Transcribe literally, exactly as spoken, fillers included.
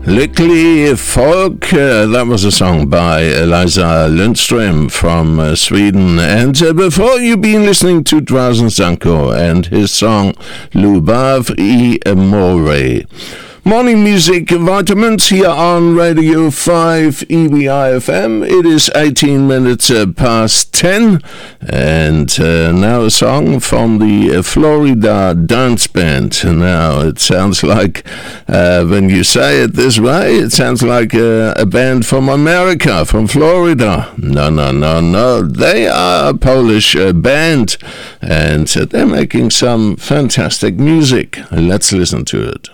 Lycklig Folk, uh, that was a song by Eliza Lundström from uh, Sweden. And uh, before you've been listening to Drazen Zanko and his song Lubav I More. Morning music vitamins here on Radio five E B I F M. It is eighteen minutes uh, past ten, and uh, now a song from the uh, Florida Dance Band. Now it sounds like, uh, when you say it this way, it sounds like uh, a band from America, from Florida. No, no, no, no. They are a Polish uh, band, and uh, they're making some fantastic music. Let's listen to it.